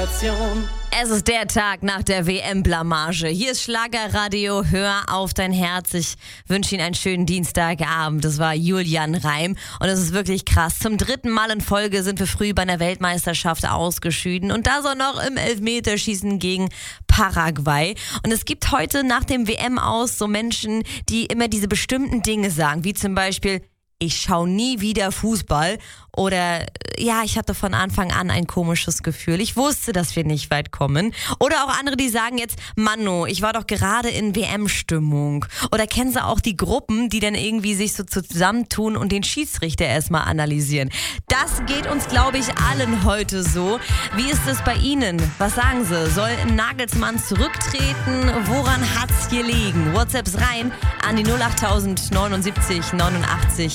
Es ist der Tag nach der WM-Blamage. Hier ist Schlagerradio, hör auf dein Herz. Ich wünsche Ihnen einen schönen Dienstagabend. Das war Julian Reim und es ist wirklich krass. Zum 3. Mal in Folge sind wir früh bei einer Weltmeisterschaft ausgeschieden und das auch noch im Elfmeterschießen gegen Paraguay. Und es gibt heute nach dem WM-Aus so Menschen, die immer diese bestimmten Dinge sagen, wie zum Beispiel: Ich schaue nie wieder Fußball oder ja, ich hatte von Anfang an ein komisches Gefühl. Ich wusste, dass wir nicht weit kommen. Oder auch andere, die sagen jetzt: Mano, ich war doch gerade in WM-Stimmung. Oder kennen Sie auch die Gruppen, die dann irgendwie sich so zusammentun und den Schiedsrichter erstmal analysieren? Das geht uns, glaube ich, allen heute so. Wie ist es bei Ihnen? Was sagen Sie? Soll Nagelsmann zurücktreten? Woran hat's gelegen? WhatsApps rein an die 08000 79 89